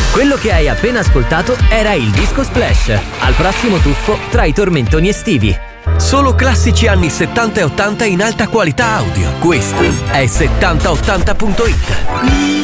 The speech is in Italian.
Quello che hai appena ascoltato era il Disco Splash, al prossimo tuffo tra i tormentoni estivi. Solo classici anni 70 e 80 in alta qualità audio. Questo è 7080.it.